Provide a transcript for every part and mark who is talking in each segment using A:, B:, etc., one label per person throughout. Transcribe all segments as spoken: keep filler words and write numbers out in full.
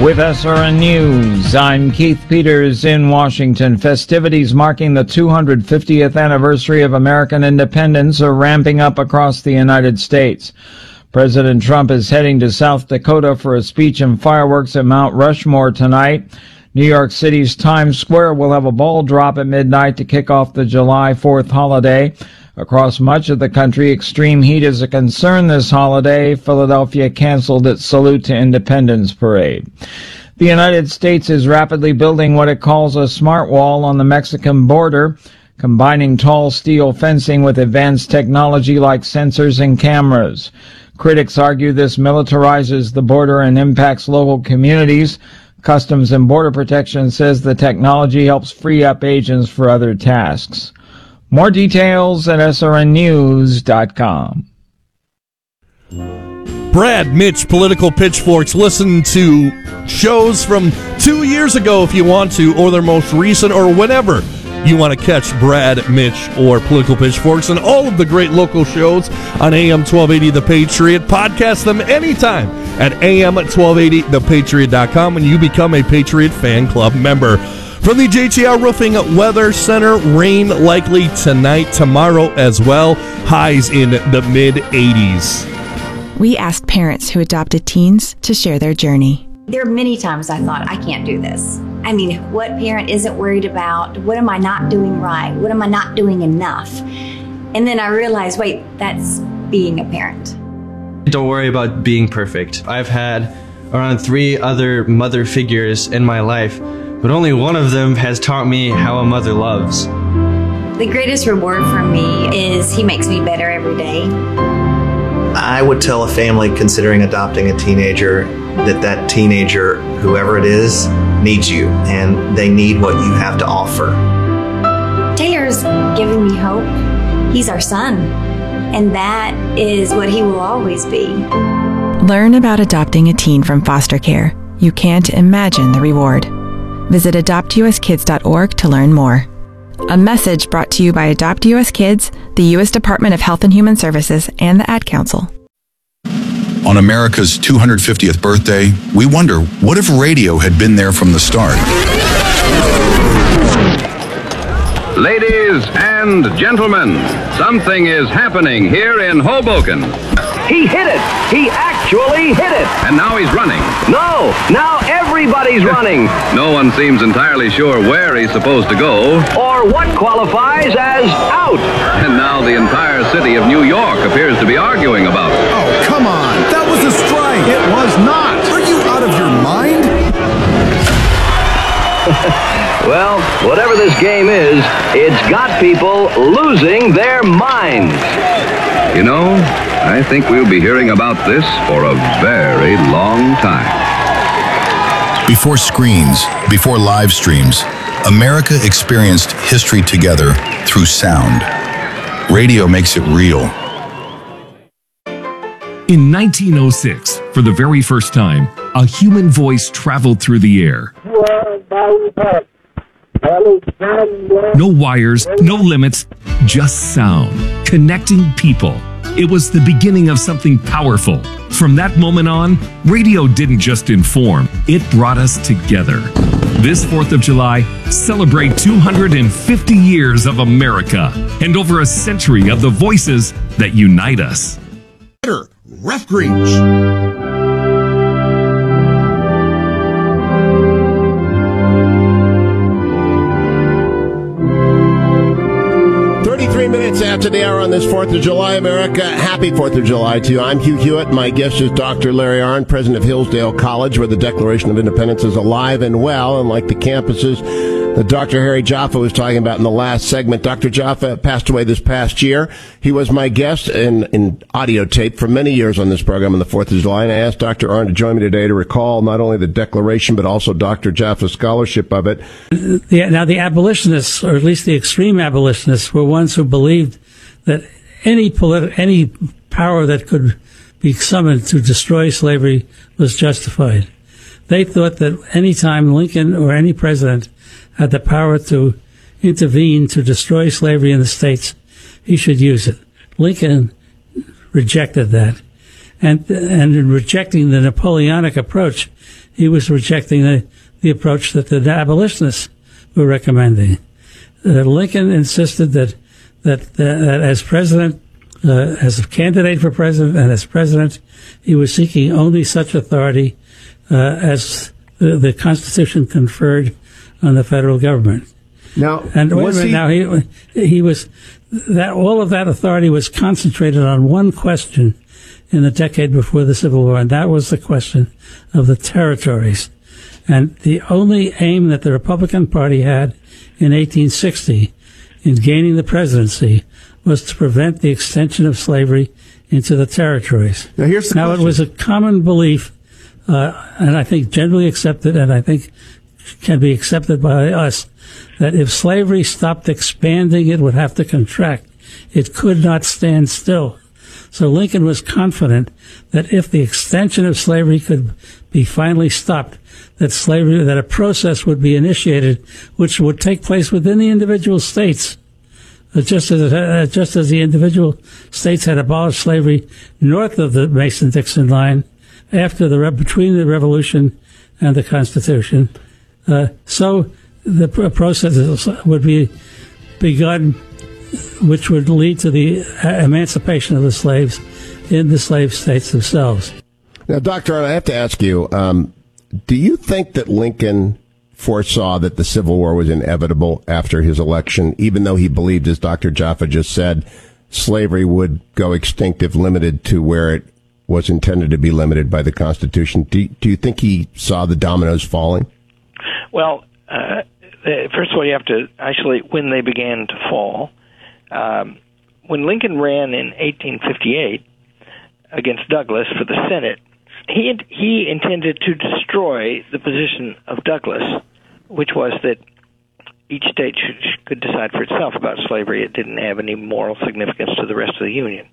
A: With S R N News, I'm Keith Peters in Washington. Festivities marking the two hundred fiftieth anniversary of American independence are ramping up across the United States. President Trump is heading to South Dakota for a speech and fireworks at Mount Rushmore tonight. New York City's Times Square will have a ball drop at midnight to kick off the July fourth holiday. Across much of the country, extreme heat is a concern this holiday. Philadelphia canceled its Salute to Independence parade. The United States is rapidly building what it calls a smart wall on the Mexican border, combining tall steel fencing with advanced technology like sensors and cameras. Critics argue this militarizes the border and impacts local communities. Customs and Border Protection says the technology helps free up agents for other tasks. More details at S R N news dot com.
B: Brad, Mitch, Political Pitchforks. Listen to shows from two years ago if you want to, or their most recent, or whenever you want to catch Brad, Mitch, or Political Pitchforks, and all of the great local shows on A M twelve eighty The Patriot. Podcast them anytime at A M twelve eighty the patriot dot com when you become a Patriot Fan Club member. From the J T R Roofing Weather Center, rain likely tonight, tomorrow as well. Highs in the mid eighties.
C: We asked parents who adopted teens to share their journey.
D: There are many times I thought, I can't do this. I mean, what parent isn't worried about? What am I not doing right? What am I not doing enough? And then I realized, wait, that's being a parent.
E: Don't worry about being perfect. I've had around three other mother figures in my life, but only one of them has taught me how a mother loves.
D: The greatest reward for me is he makes me better every day.
F: I would tell a family considering adopting a teenager that that teenager, whoever it is, needs you, and they need what you have to offer.
D: Taylor's giving me hope. He's our son, and that is what he will always be.
C: Learn about adopting a teen from foster care. You can't imagine the reward. Visit adopt U S kids dot org to learn more. A message brought to you by Adopt U S Kids, the U S Department of Health and Human Services, and the Ad Council.
G: On America's two hundred fiftieth birthday, we wonder, what if radio had been there from the start?
H: Ladies and gentlemen, something is happening here in Hoboken.
I: He hit it! He actually hit it!
H: And now he's running.
I: No! Now everybody's running!
H: No one seems entirely sure where he's supposed to go.
I: Or what qualifies as out!
H: And now the entire city of New York appears to be arguing about it.
J: Oh, come on! That was a strike! It was not! Are you out of your mind?
I: Well, whatever this game is, it's got people losing their minds.
H: You know, I think we'll be hearing about this for a very long time.
G: Before screens, before live streams, America experienced history together through sound. Radio makes it real.
K: In nineteen oh six, for the very first time, a human voice traveled through the air. No wires, no limits, just sound, connecting people. It was the beginning of something powerful. From that moment on, radio didn't just inform, it brought us together. This fourth of July, celebrate two hundred fifty years of America and over a century of the voices that unite us.
J: Refuge. thirty-three minutes after the hour on this fourth of July, America. Happy fourth of July to you. I'm Hugh Hewitt. My guest is Doctor Larry Arnn, president of Hillsdale College, where the Declaration of Independence is alive and well, and like the campuses that Doctor Harry Jaffa was talking about in the last segment. Doctor Jaffa passed away this past year. He was my guest in, in audio tape for many years on this program on the fourth of July, and I asked Doctor Arnn to join me today to recall not only the Declaration, but also Doctor Jaffa's scholarship of it.
L: The, now, the abolitionists, or at least the extreme abolitionists, were ones who believed that any politi- any power that could be summoned to destroy slavery was justified. They thought that any time Lincoln or any president had the power to intervene to destroy slavery in the states, he should use it. Lincoln rejected that. And and in rejecting the Napoleonic approach, he was rejecting the, the approach that the abolitionists were recommending. Uh, Lincoln insisted that that, that as president, uh, as a candidate for president, and as president, he was seeking only such authority uh, as the, the Constitution conferred on the federal government.
J: Now,
L: and wait
J: was
L: a minute,
J: he-
L: now he he was that all of that authority was concentrated on one question in the decade before the Civil War, and that was the question of the territories. And the only aim that the Republican Party had in eighteen sixty in gaining the presidency was to prevent the extension of slavery into the territories.
J: Now, here's the
L: now
J: question.
L: it was a common belief, uh, and I think generally accepted, and I think can be accepted by us, that if slavery stopped expanding, it would have to contract. It could not stand still. So Lincoln was confident that if the extension of slavery could be finally stopped, that slavery, that a process would be initiated which would take place within the individual states, uh, just as uh, just as the individual states had abolished slavery north of the Mason-Dixon line after the between the Revolution and the Constitution. Uh, so the pr- process would be begun, which would lead to the emancipation of the slaves in the slave states themselves.
J: Now, Doctor Arnn, I have to ask you, um, do you think that Lincoln foresaw that the Civil War was inevitable after his election, even though he believed, as Doctor Jaffa just said, slavery would go extinct if limited to where it was intended to be limited by the Constitution? Do, do you think he saw the dominoes falling?
M: Well, uh, first of all, you have to isolate when they began to fall. Um, when Lincoln ran in eighteen fifty-eight against Douglas for the Senate, he he intended to destroy the position of Douglas, which was that each state should, could decide for itself about slavery. It didn't have any moral significance to the rest of the Union.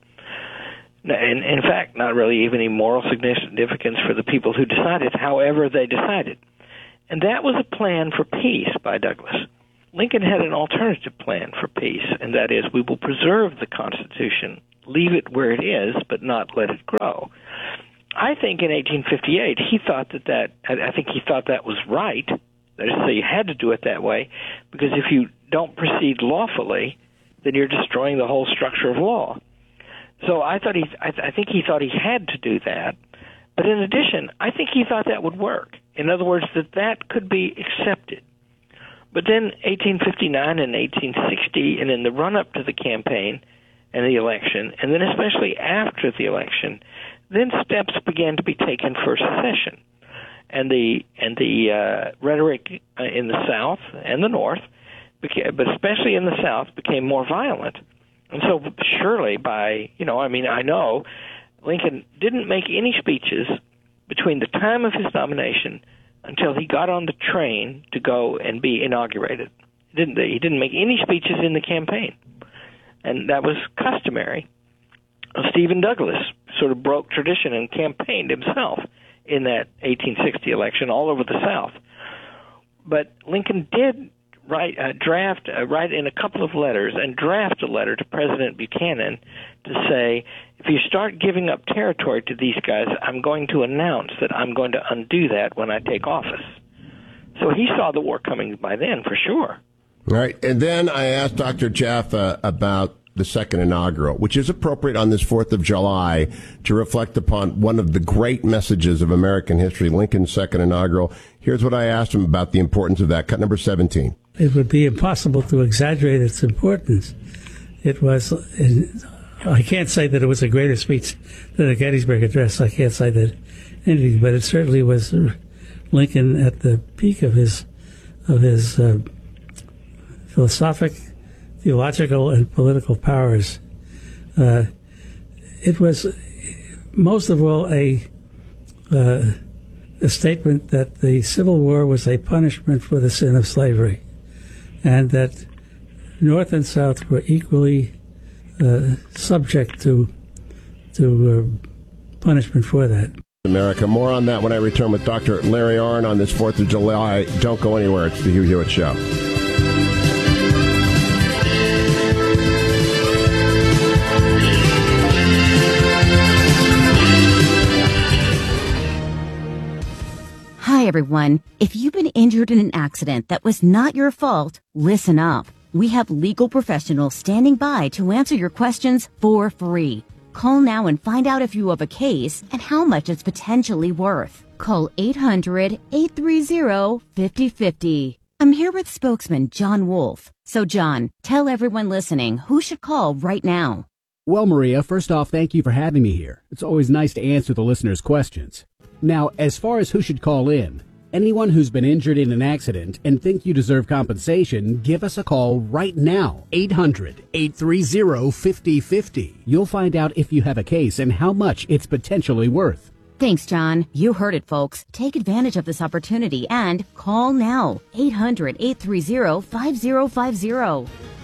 M: And in fact, not really even any moral significance for the people who decided, however they decided. And that was a plan for peace by Douglas. Lincoln had an alternative plan for peace, and that is, we will preserve the Constitution, leave it where it is, but not let it grow. I think in eighteen fifty-eight, he thought that that, I think he thought that was right. That is to say, you had to do it that way, because if you don't proceed lawfully, then you're destroying the whole structure of law. So I thought he, I, th- I think he thought he had to do that. But in addition, I think he thought that would work. In other words, that that could be accepted. But then eighteen fifty-nine and eighteen sixty, and in the run-up to the campaign and the election, and then especially after the election, then steps began to be taken for secession. And the and the uh, rhetoric in the South and the North, became, but especially in the South, became more violent. And so surely by, you know, I mean, I know Lincoln didn't make any speeches between the time of his nomination until he got on the train to go and be inaugurated. He didn't, he didn't make any speeches in the campaign. And that was customary. Stephen Douglas sort of broke tradition and campaigned himself in that eighteen sixty election all over the South. But Lincoln did write, uh, draft, uh, write in a couple of letters and draft a letter to President Buchanan to say, if you start giving up territory to these guys, I'm going to announce that I'm going to undo that when I take office. So he saw the war coming by then, for sure.
J: All right. And then I asked Doctor Jaffa about the second inaugural, which is appropriate on this fourth of July to reflect upon one of the great messages of American history, Lincoln's second inaugural. Here's what I asked him about the importance of that. Cut number seventeen.
L: It would be impossible to exaggerate its importance. It was, I can't say that it was a greater speech than the Gettysburg Address. I can't say that anything, but it certainly was Lincoln at the peak of his, of his uh, philosophic, theological, and political powers. Uh, it was most of all a uh, a statement that the Civil War was a punishment for the sin of slavery, and that North and South were equally uh, subject to to uh, punishment for that.
J: America. More on that when I return with Doctor Larry Arnn on this fourth of July. Don't go anywhere. It's the Hugh Hewitt Show.
N: Hi, everyone. If you've been injured in an accident that was not your fault, listen up. We have legal professionals standing by to answer your questions for free. Call now and find out if you have a case and how much it's potentially worth. Call eight hundred, eight three zero, five zero five zero. I'm here with spokesman John Wolf. So, John, tell everyone listening who should call right now.
O: Well, Maria, first off, thank you for having me here. It's always nice to answer the listeners' questions. Now, as far as who should call in, anyone who's been injured in an accident and think you deserve compensation, give us a call right now. eight hundred, eight three zero, five zero five zero. You'll find out if you have a case and how much it's potentially worth.
N: Thanks, John. You heard it, folks. Take advantage of this opportunity and call now. eight hundred, eight three zero, five zero five zero.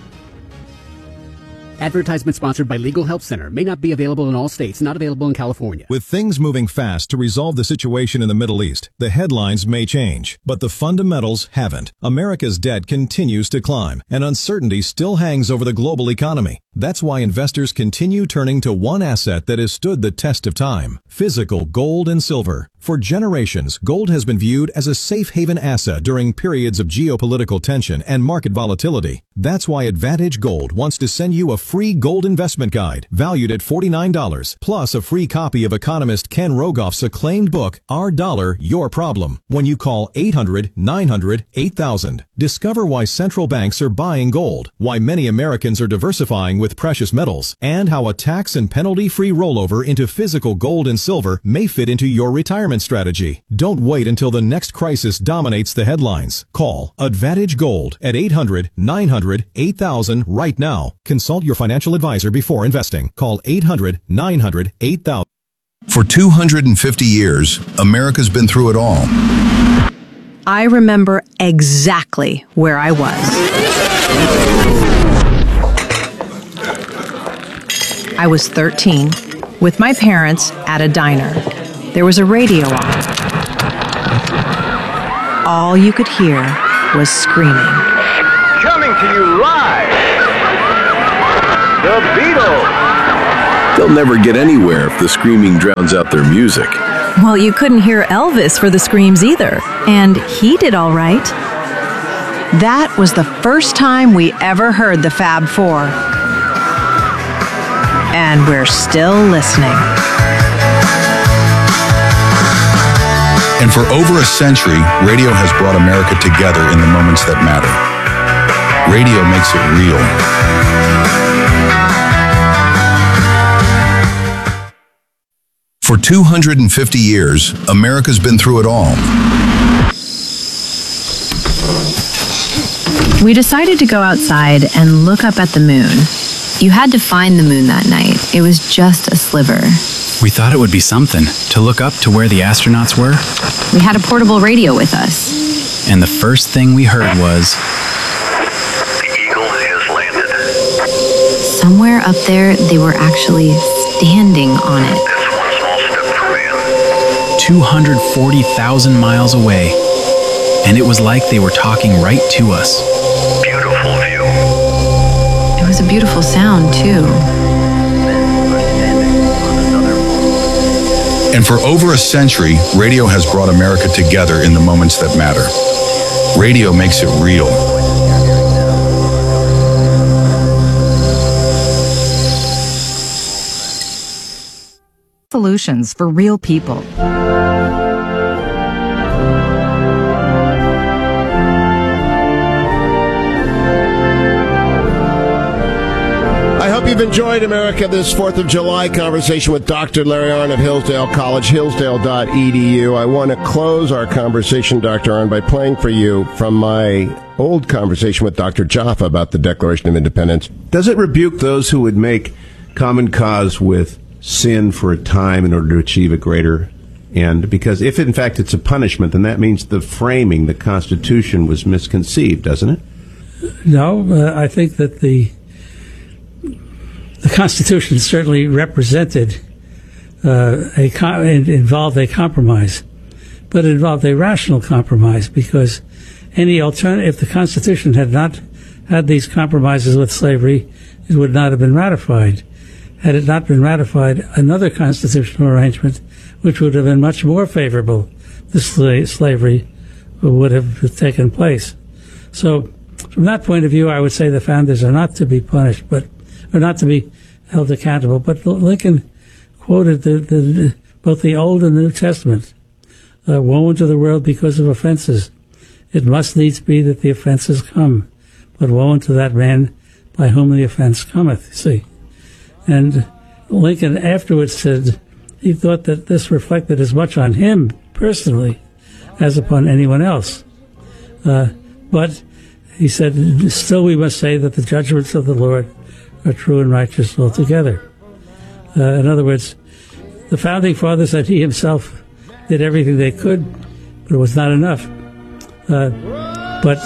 O: Advertisement sponsored by Legal Help Center. May not be available in all states. Not available in California.
P: With things moving fast to resolve the situation in the Middle East, the headlines may change, but the fundamentals haven't. America's debt continues to climb, and uncertainty still hangs over the global economy. That's why investors continue turning to one asset that has stood the test of time: physical gold and silver. For generations, gold has been viewed as a safe haven asset during periods of geopolitical tension and market volatility. That's why Advantage Gold wants to send you a free gold investment guide valued at forty-nine dollars, plus a free copy of economist Ken Rogoff's acclaimed book, Our Dollar, Your Problem, when you call eight hundred, nine hundred, eight thousand. Discover why central banks are buying gold, why many Americans are diversifying with precious metals, and how a tax and penalty-free rollover into physical gold and silver may fit into your retirement strategy. Don't wait until the next crisis dominates the headlines. Call Advantage Gold at eight hundred, nine hundred, eight thousand right now. Consult your financial advisor before investing. Call eight hundred, nine hundred, eight thousand.
G: For two hundred fifty years, America's been through it all.
Q: I remember exactly where I was. I was thirteen, with my parents at a diner. There was a radio on. All you could hear was screaming.
I: Coming to you live, The Beatles.
R: They'll never get anywhere if the screaming drowns out their music.
Q: Well, you couldn't hear Elvis for the screams either, and he did all right. That was the first time we ever heard the Fab Four. And we're still listening.
G: And for over a century, radio has brought America together in the moments that matter. Radio makes it real. For two hundred fifty years, America's been through it all.
S: We decided to go outside and look up at the moon. You had to find the moon that night. It was just a sliver.
T: We thought it would be something to look up to where the astronauts were.
S: We had a portable radio with us.
T: And the first thing we heard was...
I: The Eagle has landed.
S: Somewhere up there, they were actually standing on it.
I: That's one small step for man.
T: two hundred forty thousand miles away. And it was like they were talking right to us.
I: Beautiful view.
S: It was a beautiful sound, too.
G: And for over a century, radio has brought America together in the moments that matter. Radio makes it real.
U: Solutions for real people.
J: I hope you've enjoyed, America, this fourth of July conversation with Doctor Larry Arnn of Hillsdale College, hillsdale dot e d u. I want to close our conversation, Doctor Arnn, by playing for you from my old conversation with Doctor Jaffa about the Declaration of Independence.
V: Does it rebuke those who would make common cause with sin for a time in order to achieve a greater end? Because if, in fact, it's a punishment, then that means the framing, the Constitution, was misconceived, doesn't it?
L: No, uh, I think that the the Constitution certainly represented uh, a com- involved a compromise, but it involved a rational compromise, because any alternative, if the Constitution had not had these compromises with slavery, it would not have been ratified. Had it not been ratified, another constitutional arrangement which would have been much more favorable to sla- slavery would have taken place. So from that point of view, I would say the founders are not to be punished, but are not to be held accountable. But Lincoln quoted the, the, both the Old and the New Testament. Uh, woe unto the world because of offenses. It must needs be that the offenses come, but woe unto that man by whom the offense cometh, you see. And Lincoln afterwards said he thought that this reflected as much on him personally as upon anyone else. Uh, but he said, still we must say that the judgments of the Lord are true and righteous altogether. Uh, in other words, the Founding Fathers said he himself did everything they could, but it was not enough. Uh, but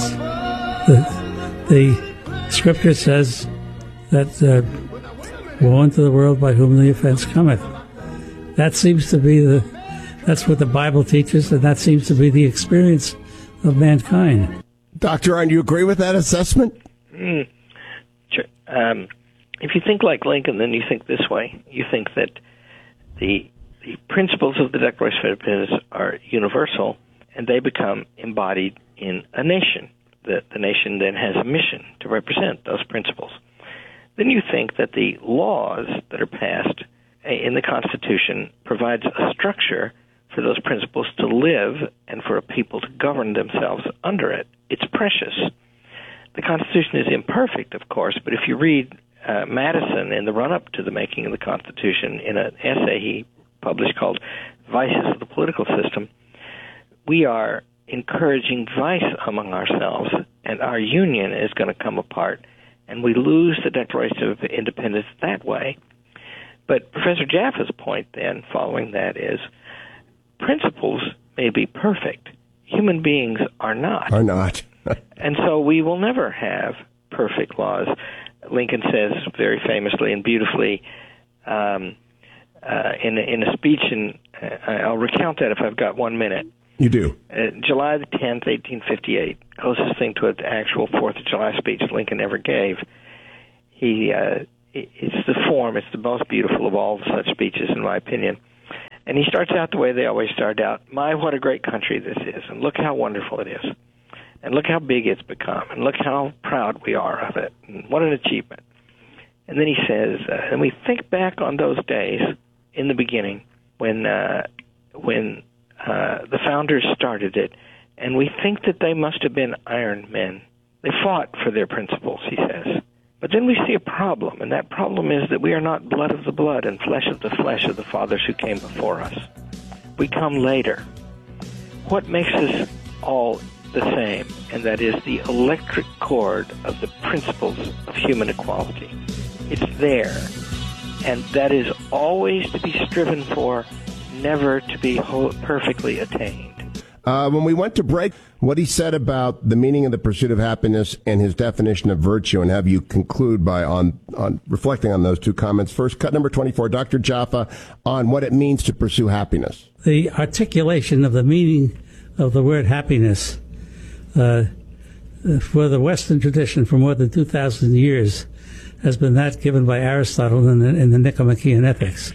L: the, the Scripture says that uh, woe unto the world by whom the offense cometh. That seems to be the, that's what the Bible teaches, and that seems to be the experience of mankind.
J: Doctor Arnn, do you agree with that assessment?
M: Mm. Sure. Um, if you think like Lincoln, then you think this way. You think that the the principles of the Declaration of Independence are universal, and they become embodied in a nation. The, the nation then has a mission to represent those principles. Then you think that the laws that are passed in the Constitution provides a structure for those principles to live and for a people to govern themselves under it. It's precious. The Constitution is imperfect, of course, but if you read uh, Madison in the run-up to the making of the Constitution in an essay he published called Vices of the Political System, we are encouraging vice among ourselves, and our union is going to come apart, and we lose the Declaration of Independence that way. But Professor Jaffa's point then, following that, is principles may be perfect. Human beings are not.
J: Are not.
M: And so we will never have perfect laws. Lincoln says very famously and beautifully um, uh, in, in a speech, and uh, I'll recount that if I've got one minute.
J: You do.
M: Uh, July the tenth, eighteen fifty-eight, closest thing to an actual Fourth of July speech Lincoln ever gave. He, uh, it's the form, it's the most beautiful of all such speeches, in my opinion. And he starts out the way they always start out. My, what a great country this is, and look how wonderful it is. And look how big it's become, and look how proud we are of it, and what an achievement. And then he says, uh, and we think back on those days in the beginning when uh, when uh, the founders started it, and we think that they must have been iron men. They fought for their principles, he says. But then we see a problem, and that problem is that we are not blood of the blood and flesh of the flesh of the fathers who came before us. We come later. What makes us all the same, and that is the electric cord of the principles of human equality. It's there, and that is always to be striven for, never to be whole, perfectly attained.
J: Uh, when we went to break, what he said about the meaning of the pursuit of happiness and his definition of virtue, and have you conclude by on, on reflecting on those two comments. First, cut number twenty-four, Doctor Jaffa, on what it means to pursue happiness.
L: The articulation of the meaning of the word happiness uh, for the Western tradition for more than two thousand years has been that given by Aristotle in the, in the Nicomachean Ethics.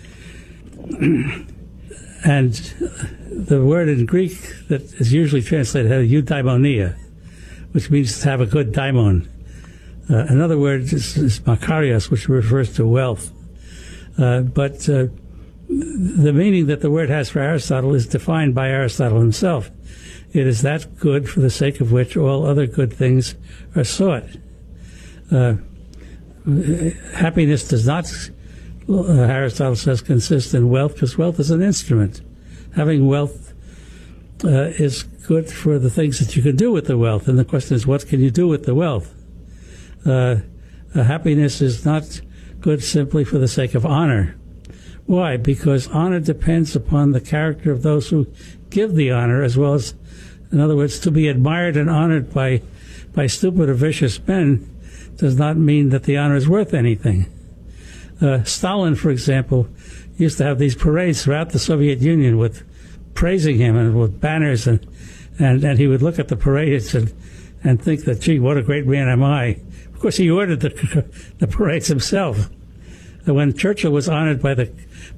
L: And the word in Greek that is usually translated as eudaimonia, which means to have a good daimon. Uh, another word is, is makarios, which refers to wealth. Uh, but uh, the meaning that the word has for Aristotle is defined by Aristotle himself. It is that good for the sake of which all other good things are sought. Uh, happiness does not, uh, Aristotle says, consist in wealth, because wealth is an instrument. Having wealth uh, is good for the things that you can do with the wealth, and the question is, what can you do with the wealth? Uh, uh, happiness is not good simply for the sake of honor. Why? Because honor depends upon the character of those who give the honor, as well as, in other words, to be admired and honored by by stupid or vicious men does not mean that the honor is worth anything. Uh, Stalin, for example, used to have these parades throughout the Soviet Union with praising him and with banners, and and, and he would look at the parades and, and think that, gee, what a great man am I. Of course, he ordered the, the parades himself. And when Churchill was honored by the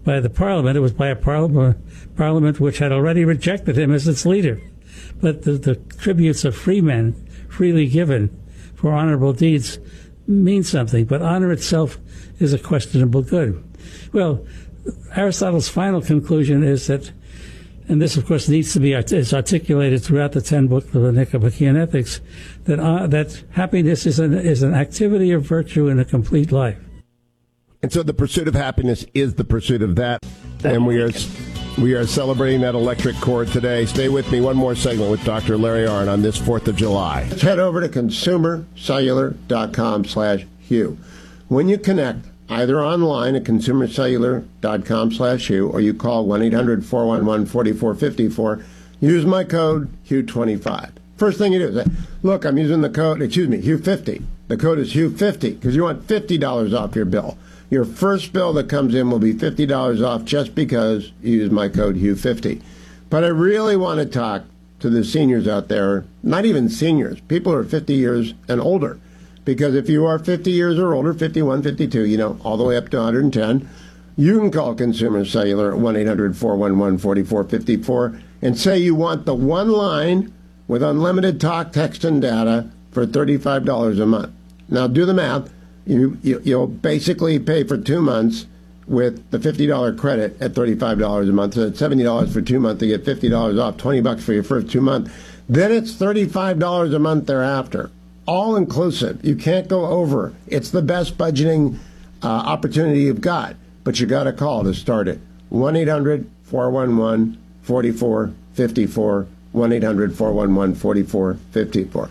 L: by the parliament. It was by a parliament, parliament which had already rejected him as its leader. But the, the tributes of free men, freely given for honorable deeds, mean something. But honor itself is a questionable good. Well, Aristotle's final conclusion is that, and this, of course, needs to be is articulated throughout the ten books of the Nicomachean Ethics, that uh, that happiness is an is an activity of virtue in a complete life.
J: And so, the pursuit of happiness is the pursuit of that, and we are we are celebrating that electric chord today. Stay with me. One more segment with Doctor Larry Arnn on this Fourth of July. Let's head over to consumer cellular dot com slash Hugh. When you connect, either online at consumer cellular dot com slash Hugh, or you call one eight hundred, four one one, four four five four, use my code Hugh twenty-five. First thing you do is say, look, I'm using the code, excuse me, Hugh fifty. The code is Hugh fifty because you want fifty dollars off your bill. Your first bill that comes in will be fifty dollars off just because you use my code Hugh fifty. But I really want to talk to the seniors out there, not even seniors, people who are fifty years and older. Because if you are fifty years or older, fifty-one, fifty-two, you know, all the way up to one hundred ten, you can call Consumer Cellular at one eight hundred, four one one, four four five four and say you want the one line with unlimited talk, text, and data for thirty-five dollars a month. Now, do the math. You, you, you'll basically pay for two months with the fifty dollars credit at thirty-five dollars a month. So it's seventy dollars for two months to get fifty dollars off, twenty bucks for your first two months. Then it's thirty-five dollars a month thereafter. All inclusive. You can't go over. It's the best budgeting uh, opportunity you've got. But you got to call to start it. one eight hundred, four one one, four four five four. one eight hundred, four one one, four four five four.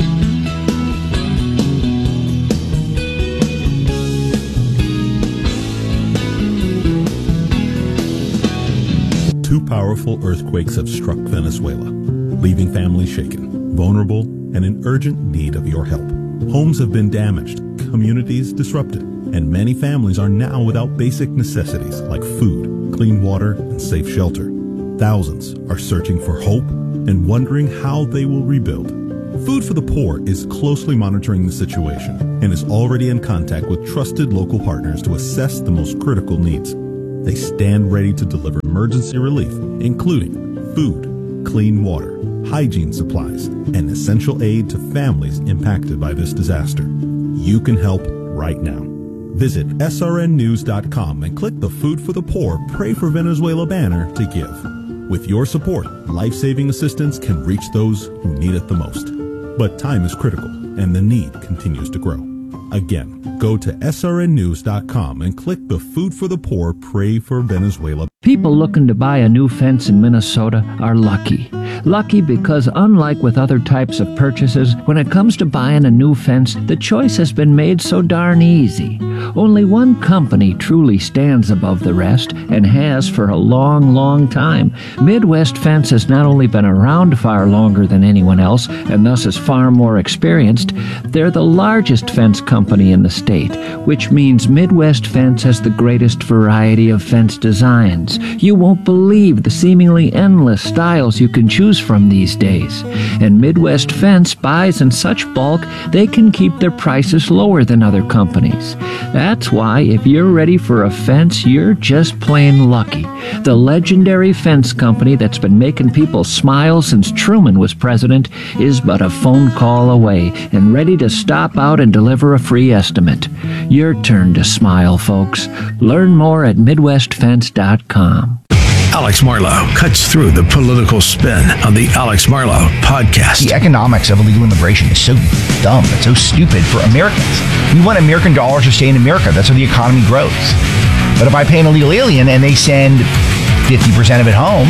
A: Two powerful earthquakes have struck Venezuela, leaving families shaken, vulnerable, and in urgent need of your help. Homes have been damaged, communities disrupted, and many families are now without basic necessities like food, clean water, and safe shelter. Thousands are searching for hope and wondering how they will rebuild. Food for the Poor is closely monitoring the situation and is already in contact with trusted local partners to assess the most critical needs. They stand ready to deliver emergency relief, including food, clean water, hygiene supplies, and essential aid to families impacted by this disaster. You can help right now. Visit S R N news dot com and click the Food for the Poor Pray for Venezuela banner to give. With your support, life-saving assistance can reach those who need it the most. But time is critical, and the need continues to grow. Again, go to S R N news dot com and click the Food for the Poor Pray for Venezuela.
U: People looking to buy a new fence in Minnesota are lucky. Lucky because unlike with other types of purchases, when it comes to buying a new fence, the choice has been made so darn easy. Only one company truly stands above the rest and has for a long, long time. Midwest Fence has not only been around far longer than anyone else and thus is far more experienced, they're the largest fence company in the state, which means Midwest Fence has the greatest variety of fence designs. You won't believe the seemingly endless styles you can choose from these days. And Midwest Fence buys in such bulk, they can keep their prices lower than other companies. That's why if you're ready for a fence, you're just plain lucky. The legendary fence company that's been making people smile since Truman was president is but a phone call away and ready to stop out and deliver a free estimate. Your turn to smile, folks. Learn more at midwest fence dot com.
W: Alex Marlow cuts through the political spin on the Alex Marlow podcast.
X: The economics of illegal immigration is so dumb. It's so stupid for Americans. We want American dollars to stay in America. That's how the economy grows. But if I pay an illegal alien and they send fifty percent of it home,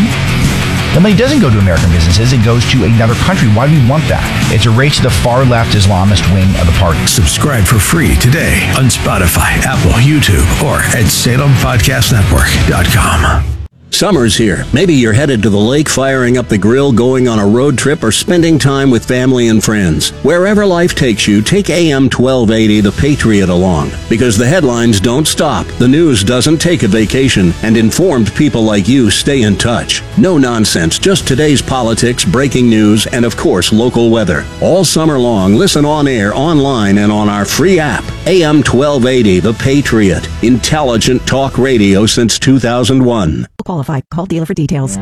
X: the money doesn't go to American businesses. It goes to another country. Why do we want that? It's a race to the far-left Islamist wing of the party.
W: Subscribe for free today on Spotify, Apple, YouTube, or at salem podcast network dot com.
B: Summer's here. Maybe you're headed to the lake, firing up the grill, going on a road trip, or spending time with family and friends. Wherever life takes you, take A M twelve eighty The Patriot along. Because the headlines don't stop, the news doesn't take a vacation, and informed people like you stay in touch. No nonsense, just today's politics, breaking news, and of course, local weather. All summer long, listen on air, online, and on our free app. A M twelve eighty The Patriot. Intelligent talk radio since two thousand one.
C: Qualified. Call dealer for details.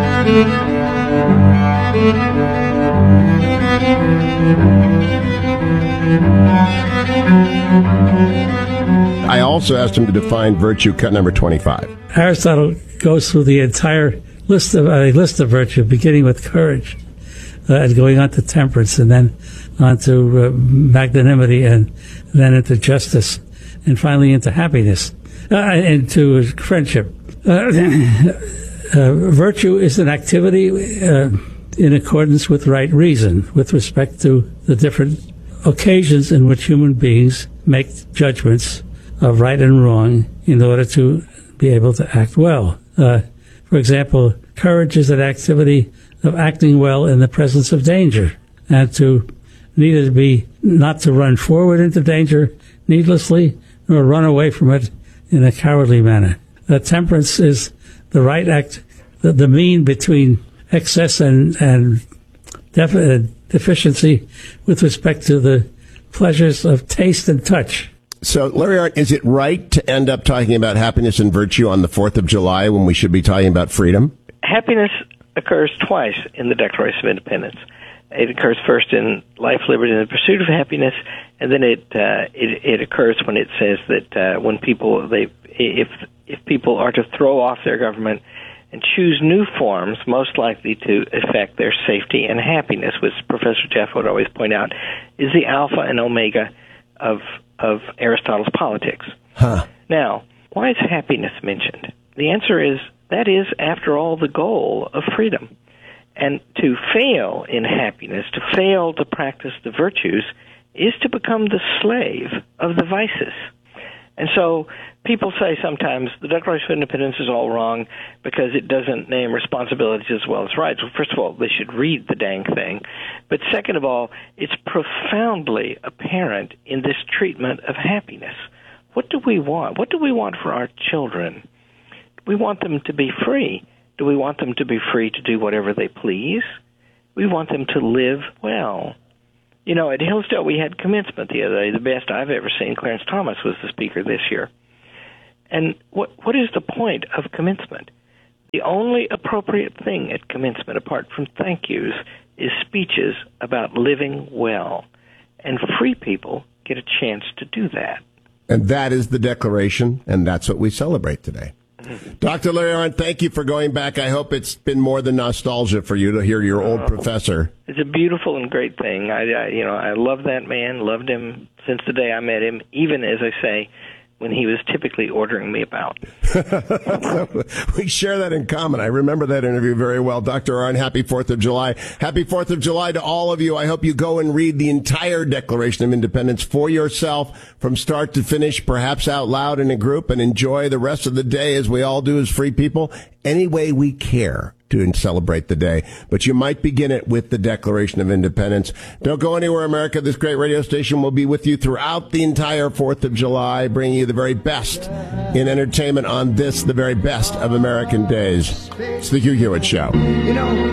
J: I also asked him to define virtue, cut number twenty-five.
L: Aristotle goes through the entire list of a uh, list of virtue, beginning with courage, uh, and going on to temperance, and then on to uh, magnanimity, and then into justice, and finally into happiness, uh, into friendship. Uh, uh, virtue is an activity uh, in accordance with right reason with respect to the different occasions in which human beings make judgments of right and wrong in order to be able to act well. Uh, for example, courage is an activity of acting well in the presence of danger, and to neither to be not to run forward into danger needlessly nor run away from it in a cowardly manner. Uh, temperance is the right act, the, the mean between excess and, and def- uh, deficiency with respect to the pleasures of taste and touch.
J: So, Larry Arnn, is it right to end up talking about happiness and virtue on the fourth of July when we should be talking about freedom?
M: Happiness occurs twice in the Declaration of Independence. It occurs first in life, liberty, and the pursuit of happiness, and then it uh, it, it occurs when it says that uh, when people they if if people are to throw off their government and choose new forms most likely to affect their safety and happiness, which Professor Jeff would always point out is the alpha and omega of of Aristotle's politics.
J: Huh.
M: Now, why is happiness mentioned? The answer is that is, after all, the goal of freedom. And to fail in happiness, to fail to practice the virtues, is to become the slave of the vices. And so people say sometimes the Declaration of Independence is all wrong because it doesn't name responsibilities as well as rights. Well, first of all, they should read the dang thing. But second of all, it's profoundly apparent in this treatment of happiness. What do we want? What do we want for our children? We want them to be free. Do we want them to be free to do whatever they please? We want them to live well. You know, at Hillsdale we had commencement the other day. The best I've ever seen. Clarence Thomas was the speaker this year. And what what is the point of commencement? The only appropriate thing at commencement, apart from thank yous, is speeches about living well. And free people get a chance to do that.
J: And that is the Declaration, and that's what we celebrate today. Doctor Larry Arnn, thank you for going back. I hope it's been more than nostalgia for you to hear your old professor.
M: It's a beautiful and great thing. I, I, you know, I love that man, loved him since the day I met him, even, as I say, when he was typically ordering me about.
J: We share that in common. I remember that interview very well. Doctor Arnn, happy fourth of July. Happy fourth of July to all of you. I hope you go and read the entire Declaration of Independence for yourself from start to finish, perhaps out loud in a group, and enjoy the rest of the day as we all do as free people, any way we care to celebrate the day. But you might begin it with the Declaration of Independence. Don't go anywhere, America. This great radio station will be with you throughout the entire fourth of July, bringing you the very best in entertainment on this, the very best of American days. It's the Hugh Hewitt Show. You know.